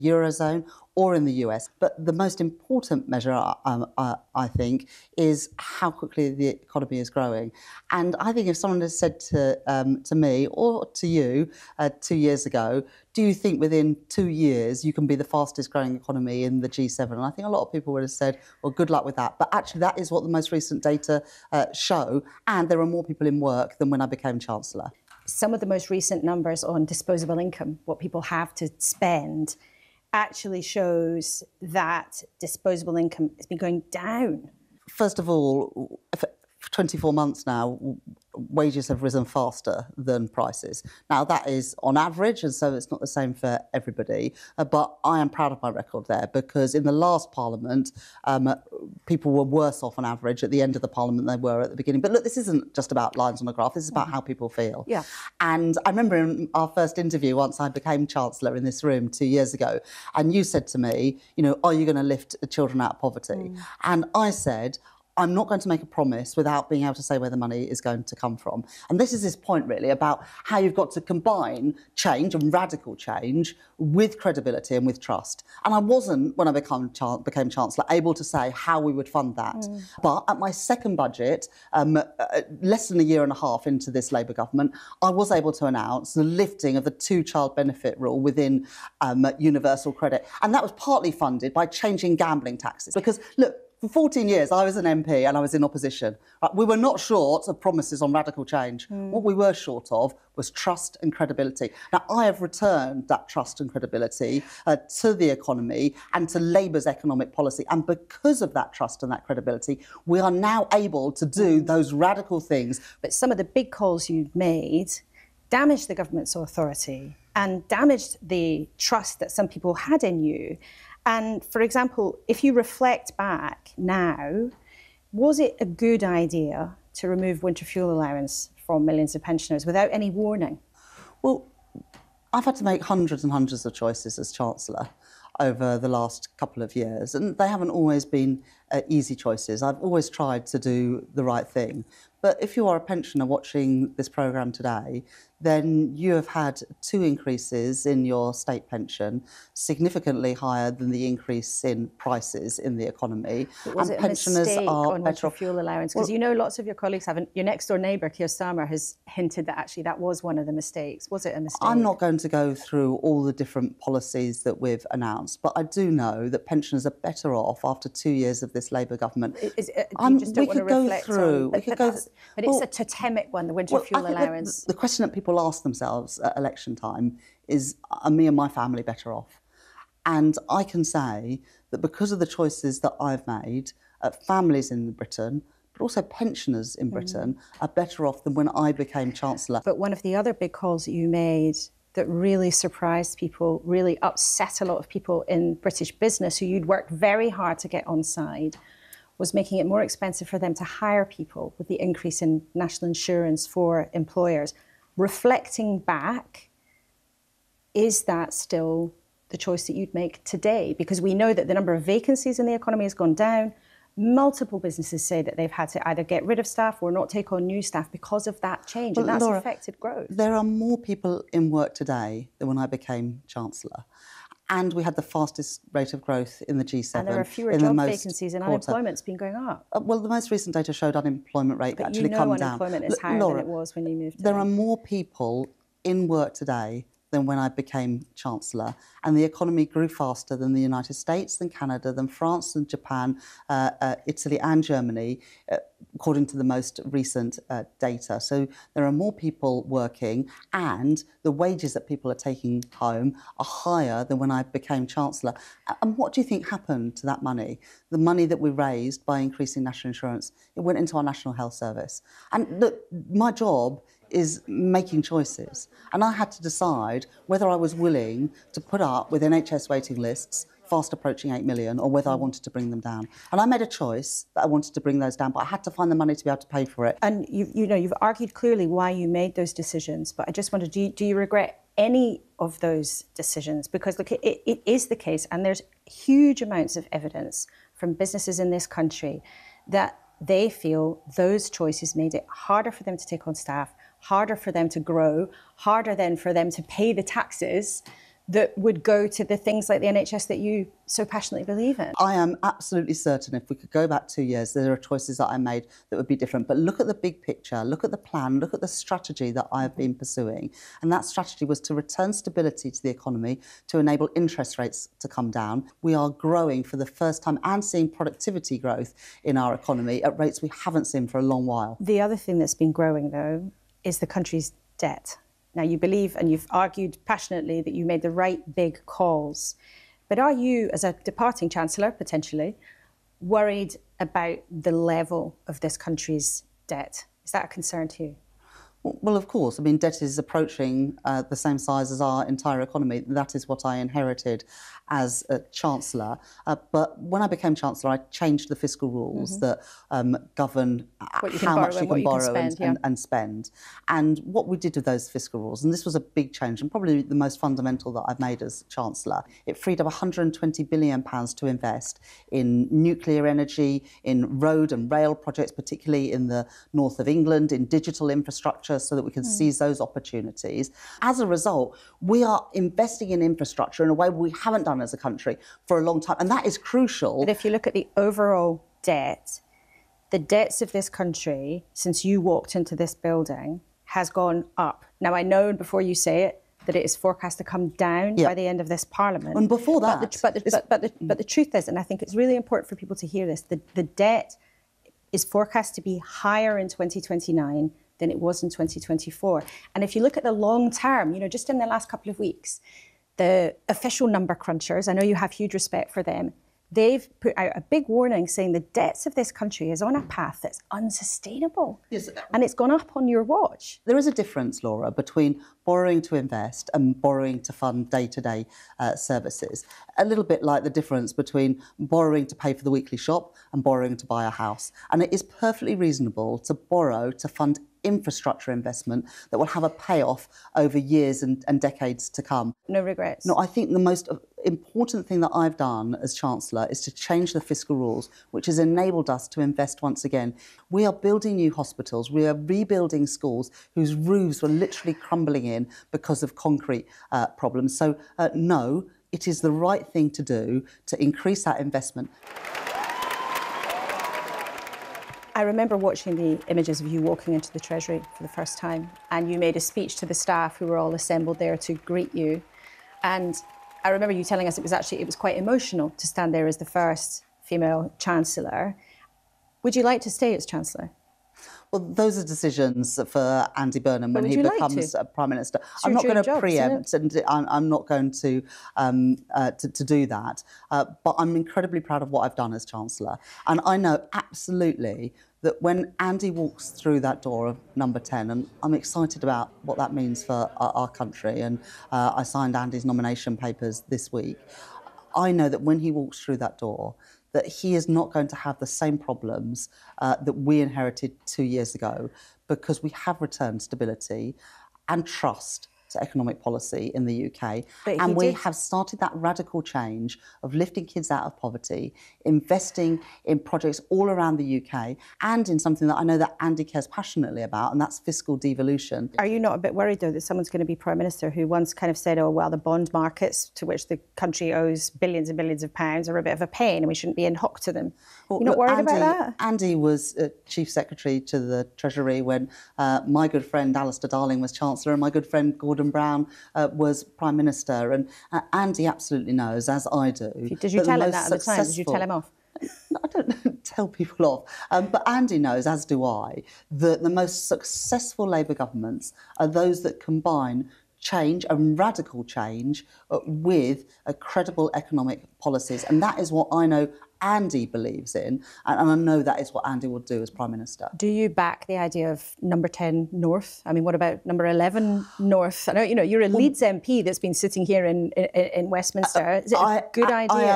Eurozone or in the US. But the most important measure, I think, is how quickly the economy is growing. And I think if someone has said to me or to you 2 years ago, do you think within 2 years you can be the fastest growing economy in the G7? And I think a lot of people would have said, well, good luck with that. But actually, that is what the most recent data show. And there are more people in work than when I became Chancellor. Some of the most recent numbers on disposable income, what people have to spend, actually shows that disposable income has been going down. First of all, for 24 months now, wages have risen faster than prices. Now, that is on average, and so it's not the same for everybody. But I am proud of my record there, because in the last Parliament, people were worse off on average at the end of the Parliament than they were at the beginning. But look, this isn't just about lines on a graph. This is about how people feel. Yeah. And I remember in our first interview, once I became Chancellor in this room 2 years ago, and you said to me, are you going to lift children out of poverty? And I said, I'm not going to make a promise without being able to say where the money is going to come from. And this is this point, really, about how you've got to combine change and radical change with credibility and with trust. And I wasn't, when I became Chancellor, able to say how we would fund that. But at my second budget, less than a year and a half into this Labour government, I was able to announce the lifting of the two-child benefit rule within universal credit. And that was partly funded by changing gambling taxes. Because, look, for 14 years, I was an MP and I was in opposition. We were not short of promises on radical change. What we were short of was trust and credibility. Now, I have returned that trust and credibility to the economy and to Labour's economic policy. And because of that trust and that credibility, we are now able to do those radical things. But some of the big calls you've made damaged the government's authority and damaged the trust that some people had in you. And, for example, if you reflect back now, was it a good idea to remove winter fuel allowance from millions of pensioners without any warning? Well, I've had to make hundreds and hundreds of choices as Chancellor over the last couple of years, and they haven't always been easy choices. I've always tried to do the right thing. But if you are a pensioner watching this programme today, then you have had 2 increases in your state pension, significantly higher than the increase in prices in the economy. But was it a mistake on winter fuel allowance? Because lots of your colleagues haven't. Your next door neighbour, Keir Starmer, has hinted that actually that was one of the mistakes. Was it a mistake? I'm not going to go through all the different policies that we've announced, but I do know that pensioners are better off after 2 years of this Labour government. You just don't want to reflect on... But it's a totemic one, the winter fuel allowance. The question that people ask themselves at election time is, are me and my family better off? And I can say that because of the choices that I've made, families in Britain, but also pensioners in Britain, are better off than when I became Chancellor. But one of the other big calls that you made that really surprised people, really upset a lot of people in British business who you'd worked very hard to get on side, was making it more expensive for them to hire people with the increase in national insurance for employers. Reflecting back, is that still the choice that you'd make today? Because we know that the number of vacancies in the economy has gone down. Multiple businesses say that they've had to either get rid of staff or not take on new staff because of that change, and that's affected growth. There are more people in work today than when I became Chancellor. And we had the fastest rate of growth in the G7. And there are fewer job vacancies and unemployment's been going up. Well, the most recent data showed unemployment rate actually come down. Unemployment is higher than it was when you moved. There are more people in work today than when I became Chancellor. And the economy grew faster than the United States, than Canada, than France, than Japan, Italy and Germany, according to the most recent data. So there are more people working, and the wages that people are taking home are higher than when I became Chancellor. And what do you think happened to that money? The money that we raised by increasing national insurance, it went into our National Health Service. And look, my job is making choices. And I had to decide whether I was willing to put up with NHS waiting lists fast approaching 8 million, or whether I wanted to bring them down. And I made a choice that I wanted to bring those down, but I had to find the money to be able to pay for it. And you've argued clearly why you made those decisions, but I just wondered, do you regret any of those decisions? Because look, it is the case, and there's huge amounts of evidence from businesses in this country that they feel those choices made it harder for them to take on staff, harder for them to grow, harder then for them to pay the taxes that would go to the things like the NHS that you so passionately believe in? I am absolutely certain if we could go back 2 years, there are choices that I made that would be different. But look at the big picture, look at the plan, look at the strategy that I've been pursuing. And that strategy was to return stability to the economy, to enable interest rates to come down. We are growing for the first time and seeing productivity growth in our economy at rates we haven't seen for a long while. The other thing that's been growing, though, is the country's debt. Now, you believe and you've argued passionately that you made the right big calls. But are you, as a departing Chancellor, potentially, worried about the level of this country's debt? Is that a concern to you? Well, of course. I mean, debt is approaching the same size as our entire economy. That is what I inherited as a Chancellor. But when I became Chancellor, I changed the fiscal rules that govern how much you can borrow and spend. And what we did with those fiscal rules, and this was a big change and probably the most fundamental that I've made as Chancellor, it freed up £120 billion to invest in nuclear energy, in road and rail projects, particularly in the north of England, in digital infrastructure, so that we can seize those opportunities. As a result, we are investing in infrastructure in a way we haven't done as a country for a long time, and that is crucial. But if you look at the overall debt, the debts of this country, since you walked into this building, has gone up. Now, I know before you say it, that it is forecast to come down by the end of this Parliament. And before that... But the truth is, and I think it's really important for people to hear this, the debt is forecast to be higher in 2029 than it was in 2024. And if you look at the long term, just in the last couple of weeks, the official number crunchers, I know you have huge respect for them, they've put out a big warning saying the debts of this country is on a path that's unsustainable. Yes. And it's gone up on your watch. There is a difference, Laura, between borrowing to invest and borrowing to fund day-to-day services. A little bit like the difference between borrowing to pay for the weekly shop and borrowing to buy a house. And it is perfectly reasonable to borrow to fund infrastructure investment that will have a payoff over years and decades to come. No regrets? No, I think the most important thing that I've done as Chancellor is to change the fiscal rules, which has enabled us to invest once again. We are building new hospitals, we are rebuilding schools whose roofs were literally crumbling in because of concrete problems. So no, it is the right thing to do to increase that investment. I remember watching the images of you walking into the Treasury for the first time, and you made a speech to the staff who were all assembled there to greet you. And I remember you telling us it was quite emotional to stand there as the first female Chancellor. Would you like to stay as Chancellor? Well, those are decisions for Andy Burnham when he becomes Prime Minister. I'm not going to preempt, and I'm not going to do that. But I'm incredibly proud of what I've done as Chancellor. And I know absolutely that when Andy walks through that door of number 10, and I'm excited about what that means for our country, and I signed Andy's nomination papers this week, I know that when he walks through that door, that he is not going to have the same problems that we inherited 2 years ago, because we have returned stability and trust to economic policy in the UK. And we have started that radical change of lifting kids out of poverty, investing in projects all around the UK, and in something that I know that Andy cares passionately about, and that's fiscal devolution. Are you not a bit worried, though, that someone's going to be Prime Minister who once kind of said, oh, well, the bond markets to which the country owes billions and billions of pounds are a bit of a pain and we shouldn't be in hock to them? Well, you're not worried about that? Andy was Chief Secretary to the Treasury when my good friend Alistair Darling was Chancellor and my good friend Gordon Brown was Prime Minister. And Andy absolutely knows, as I do. Did you tell him that at the time? Did you tell him off? I don't tell people off. But Andy knows, as do I, that the most successful Labour governments are those that combine change and radical change with credible economic policies. And that is what I know Andy believes in, and I know that is what Andy will do as Prime Minister. Do you back the idea of number 10 North? I mean, what about number 11 North? I know, you're a Leeds MP that's been sitting here in Westminster. Is it a good idea?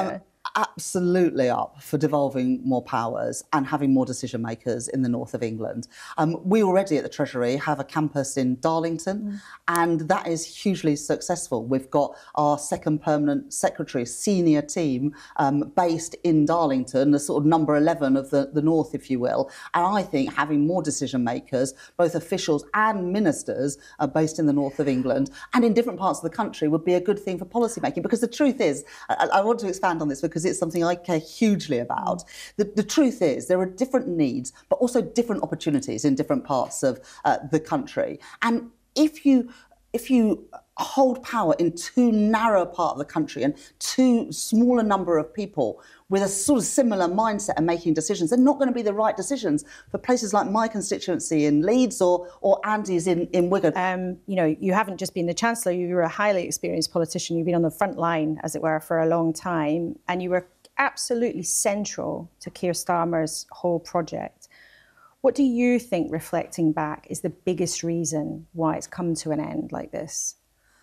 absolutely up for devolving more powers and having more decision makers in the north of England. We already at the Treasury have a campus in Darlington, and that is hugely successful. We've got our second permanent secretary, senior team based in Darlington, the sort of number 11 of the north, if you will. And I think having more decision makers, both officials and ministers, based in the north of England and in different parts of the country would be a good thing for policy making. Because the truth is, I want to expand on this because it's something I care hugely about. The truth is there are different needs, but also different opportunities in different parts of the country. And if you hold power in too narrow a part of the country and too small a number of people with a sort of similar mindset and making decisions, they're not going to be the right decisions for places like my constituency in Leeds or Andy's in Wigan. You know, you haven't just been the Chancellor, you were a highly experienced politician. You've been on the front line, as it were, for a long time, and you were absolutely central to Keir Starmer's whole project. What do you think, reflecting back, is the biggest reason why it's come to an end like this?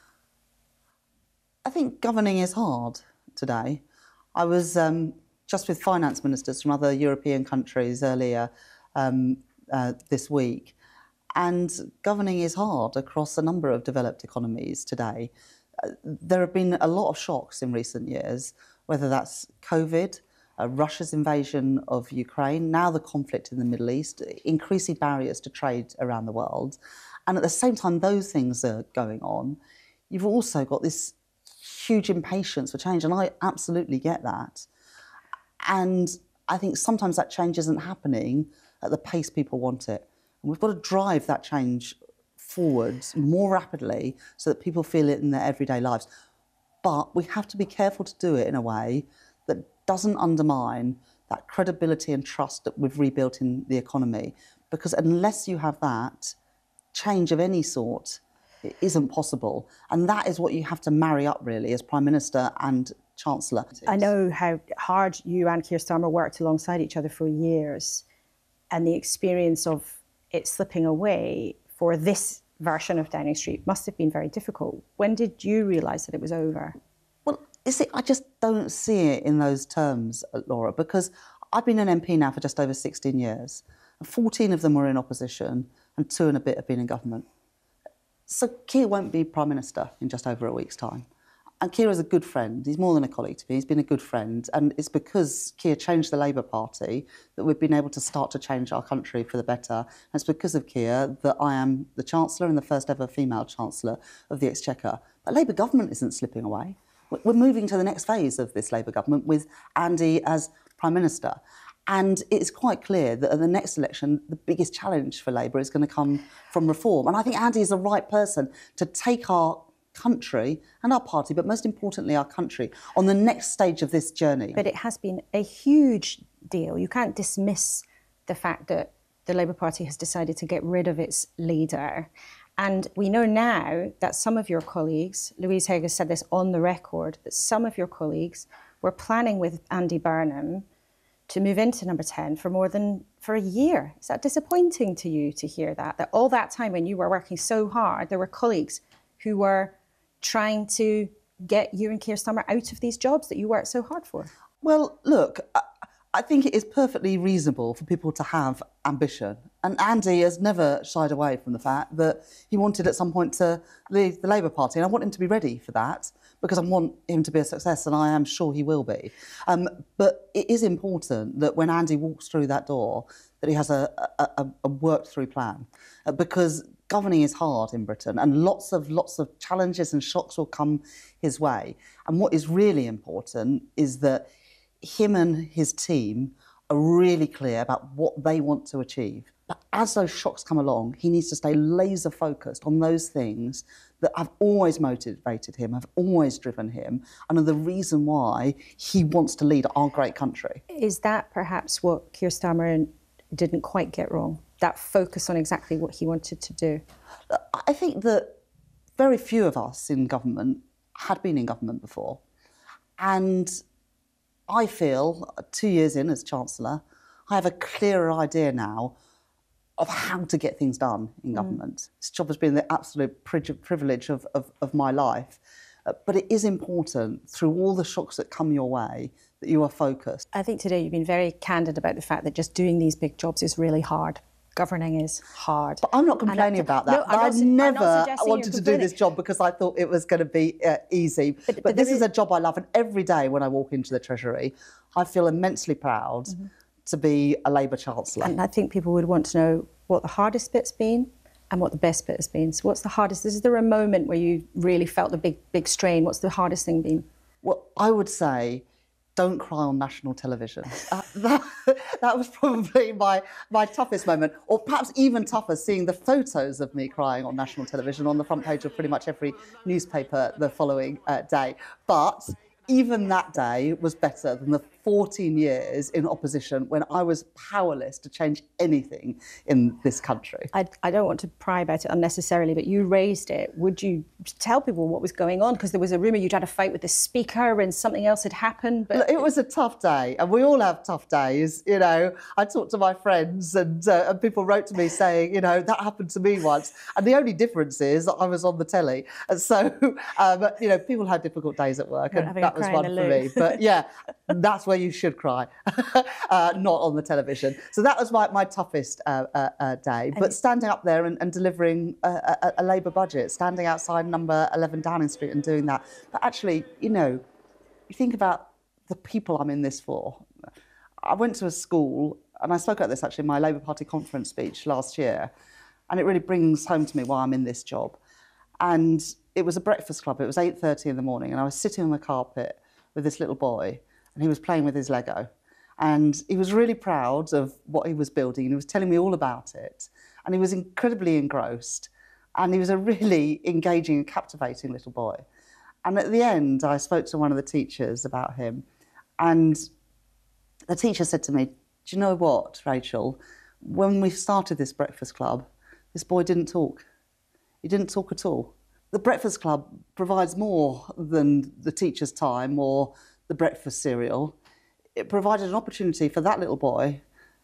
I think governing is hard today. I was just with finance ministers from other European countries earlier this week, and governing is hard across a number of developed economies today. There have been a lot of shocks in recent years, whether that's COVID, Russia's invasion of Ukraine, now the conflict in the Middle East, increasing barriers to trade around the world. And at the same time those things are going on, you've also got this huge impatience for change, and I absolutely get that. And I think sometimes that change isn't happening at the pace people want it. And we've got to drive that change forward more rapidly so that people feel it in their everyday lives. But we have to be careful to do it in a way that doesn't undermine that credibility and trust that we've rebuilt in the economy. Because unless you have that, change of any sort, it isn't possible. And that is what you have to marry up, really, as Prime Minister and Chancellor. I know how hard you and Keir Starmer worked alongside each other for years, and the experience of it slipping away for this version of Downing Street must have been very difficult. When did you realise that it was over? Well, you see, I just don't see it in those terms, Laura, because I've been an MP now for just over 16 years. 14 of them were in opposition and 2 and a bit have been in government. So Keir won't be Prime Minister in just over a week's time. And Keir is a good friend. He's more than a colleague to me. He's been a good friend. And it's because Keir changed the Labour Party that we've been able to start to change our country for the better. And it's because of Keir that I am the Chancellor and the first ever female Chancellor of the Exchequer. But Labour government isn't slipping away. We're moving to the next phase of this Labour government with Andy as Prime Minister. And it's quite clear that at the next election, the biggest challenge for Labour is going to come from reform. And I think Andy is the right person to take our country and our party, but most importantly our country, on the next stage of this journey. But it has been a huge deal. You can't dismiss the fact that the Labour Party has decided to get rid of its leader. And we know now that some of your colleagues, Louise Haig has said this on the record, that some of your colleagues were planning with Andy Burnham to move into number 10 for a year. Is that disappointing to you to hear that? That all that time when you were working so hard, there were colleagues who were trying to get you and Keir Starmer out of these jobs that you worked so hard for? Well, look, I think it is perfectly reasonable for people to have ambition. And Andy has never shied away from the fact that he wanted at some point to leave the Labour Party. And I want him to be ready for that because I want him to be a success, and I am sure he will be. But it is important that when Andy walks through that door, that he has a worked through plan. Because governing is hard in Britain and lots of challenges and shocks will come his way. And what is really important is that him and his team are really clear about what they want to achieve. But as those shocks come along, he needs to stay laser focused on those things that have always motivated him, have always driven him, and are the reason why he wants to lead our great country. Is that perhaps what Keir Starmer didn't quite get wrong? That focus on exactly what he wanted to do? I think that very few of us in government had been in government before. And I feel, 2 years in as Chancellor, I have a clearer idea now of how to get things done in government. This job has been the absolute privilege of my life. But it is important, through all the shocks that come your way, that you are focused. I think today you've been very candid about the fact that just doing these big jobs is really hard. Governing is hard. But I'm not complaining about that. No, I never wanted to do complaining. this job because I thought it was going to be easy. But this is a job I love, and every day when I walk into the Treasury, I feel immensely proud to be a Labour Chancellor. And I think people would want to know what the hardest bit's been and what the best bit has been. So what's the hardest? Is there a moment where you really felt the big strain? What's the hardest thing been? Well, I would say, don't cry on national television. That was probably my toughest moment, or perhaps even tougher, seeing the photos of me crying on national television on the front page of pretty much every newspaper the following day. But even that day was better than the 14 years in opposition when I was powerless to change anything in this country. I don't want to pry about it unnecessarily, but you raised it. Would you tell people what was going on? Because there was a rumour you'd had a fight with the Speaker and something else had happened. But it was a tough day, and we all have tough days. You know, I talked to my friends, and people wrote to me saying, you know, that happened to me once. And the only difference is that I was on the telly. And so, you know, people had difficult days at work, and that was one for me. But yeah, that's where you should cry, not on the television. So that was my toughest day. But standing up there and delivering a Labour budget, standing outside number 11 Downing Street and doing that. But actually, you know, you think about the people I'm in this for. I went to a school, and I spoke about this actually in my Labour Party conference speech last year, and it really brings home to me why I'm in this job. And it was a breakfast club. It was 8:30 in the morning, and I was sitting on the carpet with this little boy, and he was playing with his Lego. And he was really proud of what he was building, and he was telling me all about it. And he was incredibly engrossed, and he was a really engaging and captivating little boy. And at the end, I spoke to one of the teachers about him, and the teacher said to me, do you know what, Rachel? When we started this breakfast club, this boy didn't talk. He didn't talk at all. The breakfast club provides more than the teacher's time or the breakfast cereal. It provided an opportunity for that little boy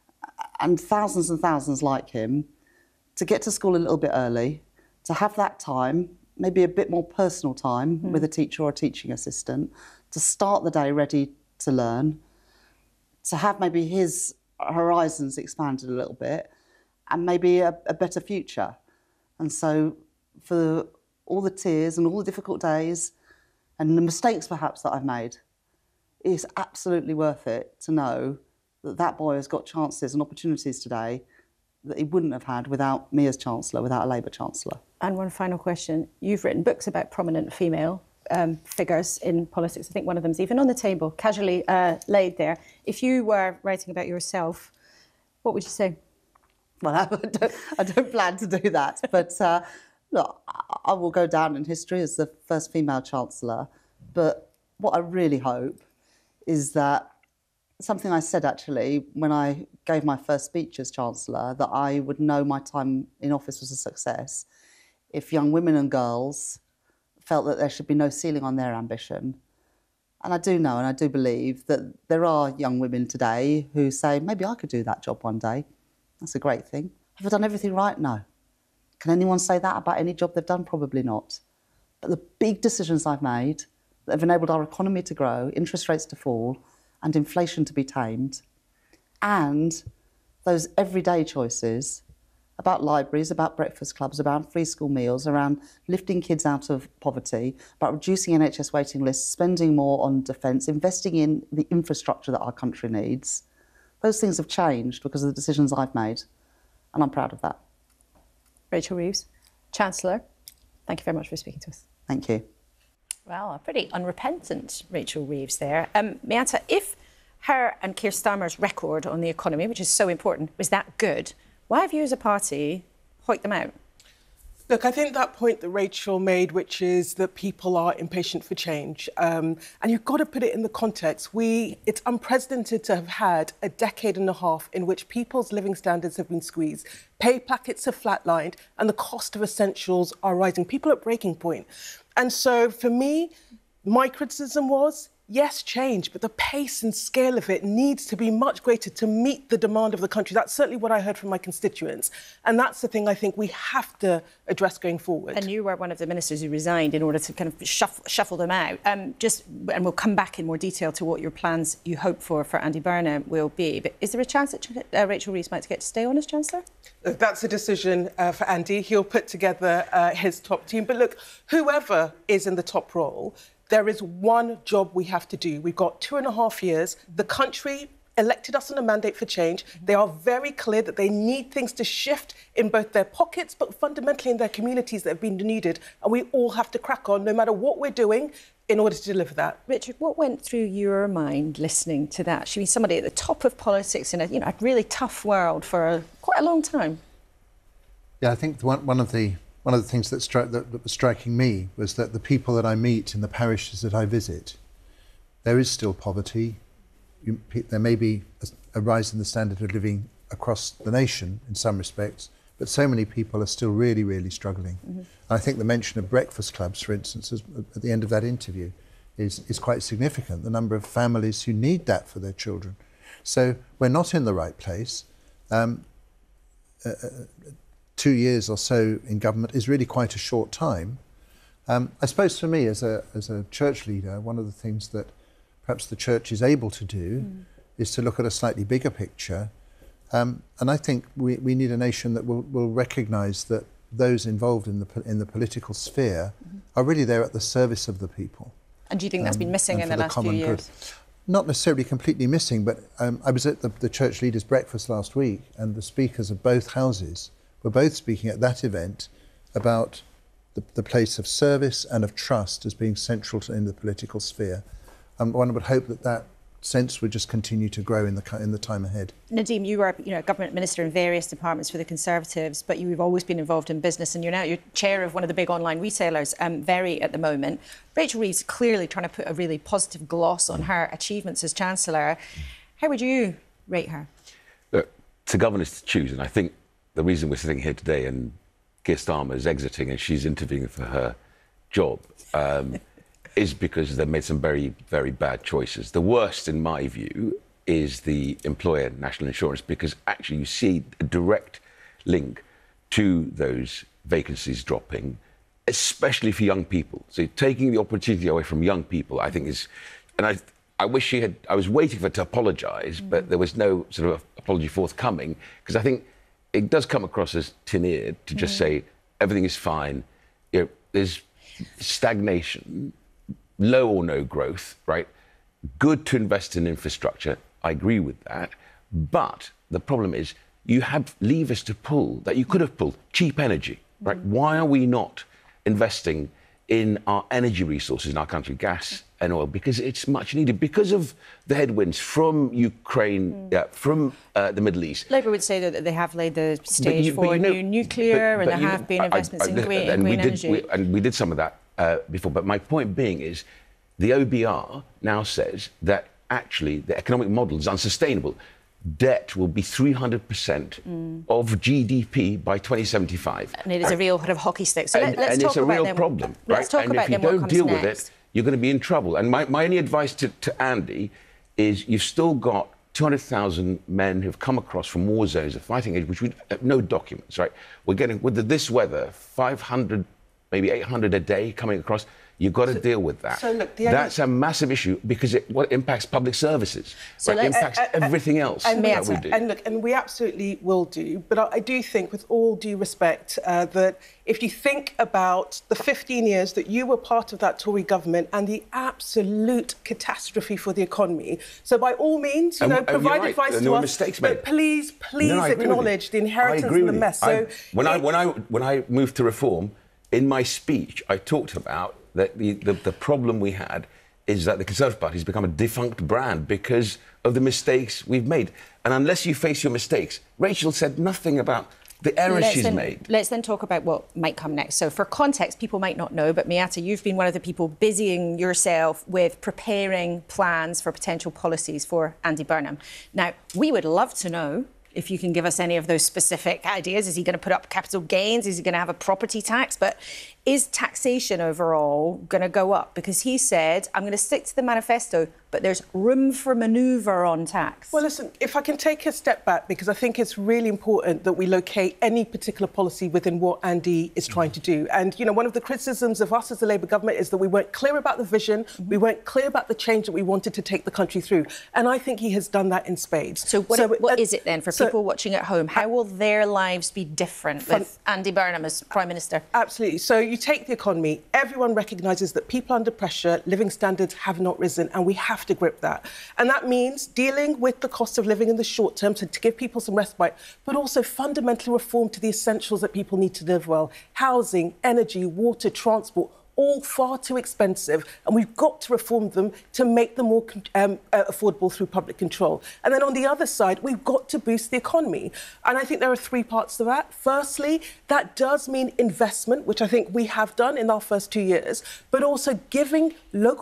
and thousands like him to get to school a little bit early, to have that time, maybe a bit more personal time with a teacher or a teaching assistant, to start the day ready to learn, to have maybe his horizons expanded a little bit, and maybe a better future. And so for all the tears and all the difficult days and the mistakes perhaps that I've made, it's absolutely worth it to know that that boy has got chances and opportunities today that he wouldn't have had without me as Chancellor, without a Labour Chancellor. And one final question. You've written books about prominent female figures in politics. I think one of them's even on the table, casually laid there. If you were writing about yourself, what would you say? Well, I don't plan to do that, but look, I will go down in history as the first female Chancellor. But what I really hope is that something I said actually when I gave my first speech as Chancellor, that I would know my time in office was a success if young women and girls felt that there should be no ceiling on their ambition. And I do know and I do believe that there are young women today who say, maybe I could do that job one day. That's a great thing. Have I done everything right? No. Can anyone say that about any job they've done? Probably not. But the big decisions I've made that have enabled our economy to grow, interest rates to fall, and inflation to be tamed, and those everyday choices about libraries, about breakfast clubs, about free school meals, around lifting kids out of poverty, about reducing NHS waiting lists, spending more on defence, investing in the infrastructure that our country needs, those things have changed because of the decisions I've made, and I'm proud of that. Rachel Reeves, Chancellor, thank you very much for speaking to us. Thank you. Well, a pretty unrepentant Rachel Reeves there. Miata, if her and Keir Starmer's record on the economy, which is so important, was that good, why have you as a party hoiked them out? Look, I think that point that Rachel made, which is that people are impatient for change, and you've got to put it in the context. It's unprecedented to have had a decade and a half in which people's living standards have been squeezed, pay packets have flatlined, and the cost of essentials are rising. People are at breaking point. And so for me, my criticism was, yes, change, but the pace and scale of it needs to be much greater to meet the demand of the country. That's certainly what I heard from my constituents. And that's the thing I think we have to address going forward. And you were one of the ministers who resigned in order to kind of shuffle them out. And we'll come back in more detail to what your plans you hope for Andy Burnham will be. But is there a chance that Rachel Reeves might get to stay on as Chancellor? That's a decision for Andy. He'll put together his top team. But look, whoever is in the top role, there is one job we have to do. We've got 2.5 years. The country elected us on a mandate for change. They are very clear that they need things to shift in both their pockets, but fundamentally in their communities that have been denuded. And we all have to crack on, no matter what we're doing, in order to deliver that. Richard, what went through your mind listening to that? She was somebody at the top of politics in a really tough world for quite a long time. Yeah, I think one of the things that was striking me was that the people that I meet in the parishes that I visit, there is still poverty. There may be a rise in the standard of living across the nation in some respects, but so many people are still really, really struggling. Mm-hmm. I think the mention of breakfast clubs, for instance, at the end of that interview, is quite significant, the number of families who need that for their children. So we're not in the right place. 2 years or so in government is really quite a short time. I suppose for me, as a church leader, one of the things that perhaps the church is able to do is to look at a slightly bigger picture. And I think we need a nation that will recognise that those involved in the political sphere are really there at the service of the people. And do you think that's been missing in the last few years? Not necessarily completely missing, but I was at the church leaders' breakfast last week, and the speakers of both houses were both speaking at that event about the place of service and of trust as being central in the political sphere. And one would hope that sense would just continue to grow in the time ahead. Nadeem, you were a government minister in various departments for the Conservatives, but you've always been involved in business, and you're chair of one of the big online retailers, Very, at the moment. Rachel Reeves clearly trying to put a really positive gloss on her achievements as Chancellor. How would you rate her? Look, to governors to choose, and I think the reason we're sitting here today and Keir Starmer is exiting and she's interviewing for her job is because they've made some very, very bad choices. The worst, in my view, is the employer national insurance, because actually you see a direct link to those vacancies dropping, especially for young people. So taking the opportunity away from young people, I think is... And I wish she had... I was waiting for her to apologise, but there was no sort of apology forthcoming, because I think it does come across as tin-eared to just say everything is fine. There's stagnation, low or no growth, right? Good to invest in infrastructure. I agree with that. But the problem is you have levers to pull that you could have pulled. Cheap energy, right? Why are we not investing in our energy resources in our country, gas and oil? Because it's much needed, because of the headwinds from Ukraine, from the Middle East. Labour would say that they have laid the stage for new nuclear, and there have been investments in green energy. And we did some of that before. But my point being is the OBR now says that actually the economic model is unsustainable. Debt will be 300% of GDP by 2075. And it is a real kind of hockey stick. So let's talk about them. And it's a real problem, right? Let's talk about and if you don't deal with it, you're going to be in trouble. And my only advice to Andy is you've still got 200,000 men who've come across from war zones of fighting age, which we have no documents, right? We're getting, with this weather, 500, maybe 800 a day coming across. You've got to deal with that. So look, that's a massive issue, because it impacts public services. So it impacts everything else that we do. And we absolutely will do. But I do think, with all due respect, that if you think about the 15 years that you were part of that Tory government and the absolute catastrophe for the economy, so by all means, provide advice to us. Mistakes made. But please acknowledge the inheritance and the mess. So when I moved to reform, in my speech, I talked about that the problem we had is that the Conservative Party has become a defunct brand because of the mistakes we've made. And unless you face your mistakes, Rachel said nothing about the errors she's made. Let's then talk about what might come next. So for context, people might not know, but Miata, you've been one of the people busying yourself with preparing plans for potential policies for Andy Burnham. Now, we would love to know if you can give us any of those specific ideas. Is he going to put up capital gains? Is he going to have a property tax? But is taxation overall going to go up? Because he said, I'm going to stick to the manifesto, but there's room for manoeuvre on tax. Well, listen, if I can take a step back, because I think it's really important that we locate any particular policy within what Andy is trying to do. And, you know, one of the criticisms of us as the Labour government is that we weren't clear about the vision, we weren't clear about the change that we wanted to take the country through. And I think he has done that in spades. So what is it then for people watching at home? How will their lives be different with Andy Burnham as Prime Minister? Absolutely. So you take the economy, everyone recognises that people under pressure, living standards have not risen, and we have to grip that. And that means dealing with the cost of living in the short term to give people some respite, but also fundamental reform to the essentials that people need to live well. Housing, energy, water, transport, all far too expensive, and we've got to reform them to make them more affordable through public control. And then on the other side, we've got to boost the economy. And I think there are three parts to that. Firstly, that does mean investment, which I think we have done in our first 2 years, but also giving local